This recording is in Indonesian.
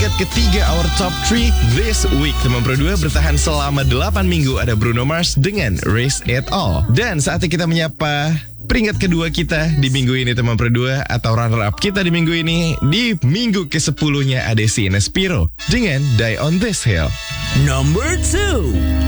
peringkat ketiga Our Top 3 This Week. Teman Pro 2 bertahan selama 8 minggu. Ada Bruno Mars dengan Race It All. Dan saatnya kita menyapa peringkat kedua kita di minggu ini, teman Pro 2, atau runner up kita di minggu ini. Di minggu ke-10-nya ada Sienna Spiro dengan Die on This Hill. Number 2.